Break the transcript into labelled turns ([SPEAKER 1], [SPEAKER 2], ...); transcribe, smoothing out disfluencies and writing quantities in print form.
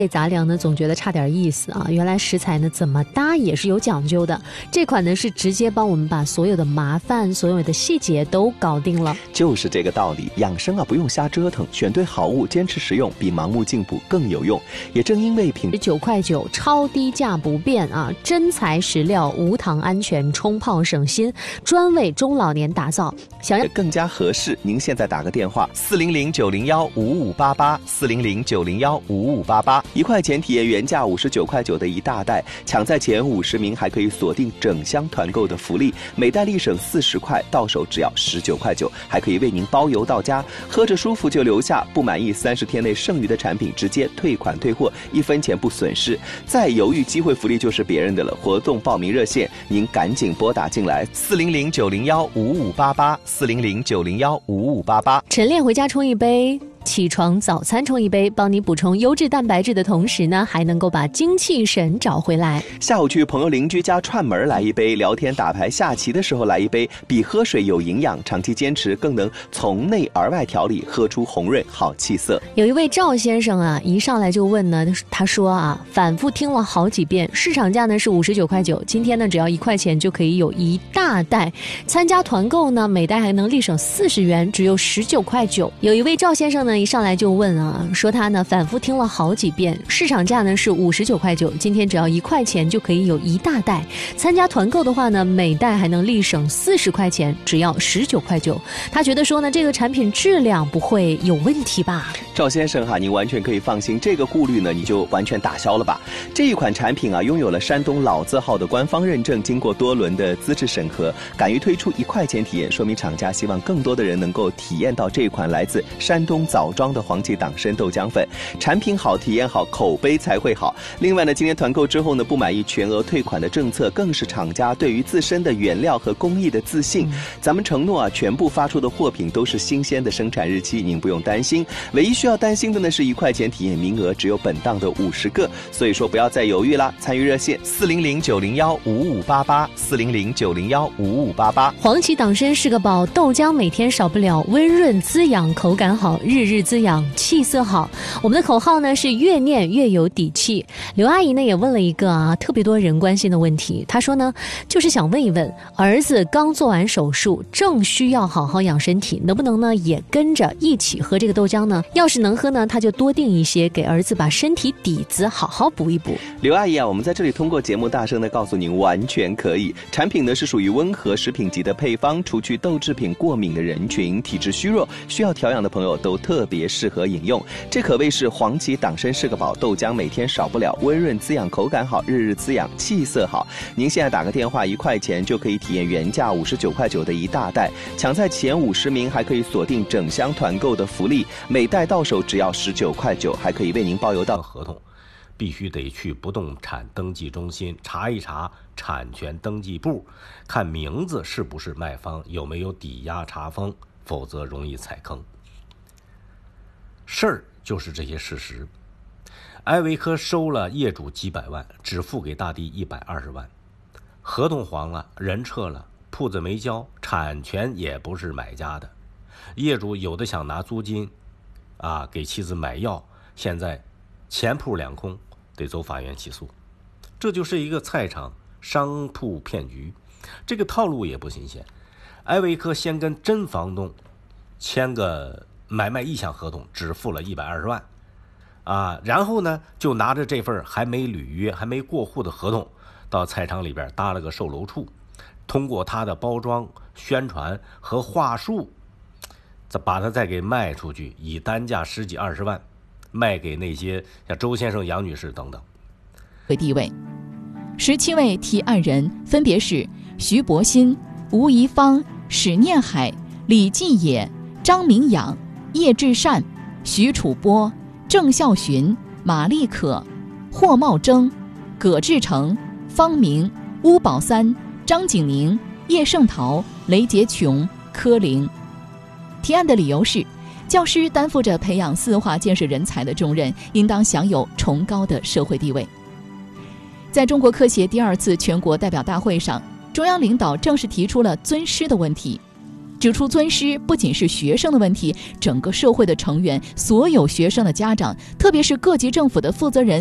[SPEAKER 1] 这杂粮呢总觉得差点意思啊，原来食材呢怎么搭也是有讲究的。这款呢是直接帮我们把所有的麻烦、所有的细节都搞定了。
[SPEAKER 2] 就是这个道理，养生啊不用瞎折腾，选对好物，坚持使用比盲目进补更有用。也正因为
[SPEAKER 1] 19.9块，超低价不变啊，真材实料，无糖安全，冲泡省心，专为中老年打造。想要
[SPEAKER 2] 更加合适，您现在打个电话400-901-5588，400-901-5588，1块钱体验原价59.9块的一大袋，抢在前50名还可以锁定整箱团购的福利，每袋立省40块，到手只要19.9块，还可以为您包邮到家，喝着舒服就留下，不满意30天内剩余的产品直接退款退货，1分钱不损失。再犹豫，机会福利就是别人的了。活动报名热线您赶紧拨打进来，400-901-5588，400-901-5588。
[SPEAKER 1] 晨练回家冲一杯，起床早餐冲一杯，帮你补充优质蛋白质的同时呢，还能够把精气神找回来。
[SPEAKER 2] 下午去朋友邻居家串门来一杯，聊天打牌下棋的时候来一杯，比喝水有营养，长期坚持更能从内而外调理，喝出红润好气色。
[SPEAKER 1] 有一位赵先生啊，一上来就问呢，他说啊，反复听了好几遍，市场价呢是59.9块，今天呢只要1块钱就可以有一大袋，参加团购呢每袋还能立省40元，只有19.9块。有一位赵先生呢一上来就问啊，说他呢反复听了好几遍，市场价呢是59.9块，今天只要1块钱就可以有一大袋，参加团购的话呢每袋还能立省40块钱，只要19.9块。他觉得说呢这个产品质量不会有问题吧？
[SPEAKER 2] 赵先生哈，你完全可以放心，这个顾虑呢你就完全打消了吧。这一款产品啊拥有了山东老字号的官方认证，经过多轮的资质审核，敢于推出1块钱体验，说明厂家希望更多的人能够体验到这款来自山东枣庄的黄芪党参豆浆粉。产品好，体验好，口碑才会好。另外呢，今天团购之后呢，不满意全额退款的政策，更是厂家对于自身的原料和工艺的自信。咱们承诺啊，全部发出的货品都是新鲜的生产日期，您不用担心。唯一需要担心的呢是1块钱体验名额只有本档的50个，所以说不要再犹豫啦，参与热线400-901-5588，400-901-5588。
[SPEAKER 1] 黄芪党参是个宝，豆浆每天少不了，温润滋养，口感好，日日滋养，气色好。我们的口号呢是越念越有底气。刘阿姨呢也问了一个特别多人关心的问题，她说呢就是想问一问，儿子刚做完手术，正需要好好养身体，能不能呢也跟着一起喝这个豆浆呢？要是能喝呢，他就多订一些，给儿子把身体底子好好补一补。
[SPEAKER 2] 刘阿姨啊，我们在这里通过节目大声的告诉您，完全可以。产品呢是属于温和食品级的配方，除去豆制品过敏的人群，体质虚弱需要调养的朋友都特别适合饮用。这可谓是黄芪党参是个宝，豆浆每天少不了，温润滋养，口感好，日日滋养，气色好。您现在打个电话1块钱就可以体验原价59.9块的一大袋，抢在前50名还可以锁定整箱团购的福利，每袋到手只要19.9块，还可以为您包邮到。
[SPEAKER 3] 合同必须得去不动产登记中心查一查产权登记簿，看名字是不是卖方，有没有抵押查封，否则容易踩坑。事儿就是这些事实。艾维科收了业主几百万，只付给大地120万，合同黄了，人撤了，铺子没交，产权也不是买家的，业主有的想拿租金给妻子买药，现在钱铺两空，得走法院起诉。这就是一个菜场商铺骗局，这个套路也不新鲜。艾维科先跟真房东签个买卖意向合同，只付了120万然后呢就拿着这份还没履约还没过户的合同，到菜场里边搭了个售楼处，通过他的包装宣传和话术，把它再给卖出去，以单价10几20万卖给那些像周先生杨女士等等。
[SPEAKER 4] 地位17位提案人分别是徐伯新、吴怡芳、史念海、李继野、张明养、叶志善、徐楚波、郑孝寻、马立可、霍茂征、葛志成、方明、邬宝三、张景宁、叶圣桃、雷杰琼、柯玲。提案的理由是，教师担负着培养4化建设人才的重任，应当享有崇高的社会地位。在中国科协第2次全国代表大会上，中央领导正式提出了尊师的问题。 指出尊师不仅是学生的问题，整个社会的成员，所有学生的家长，特别是各级政府的负责人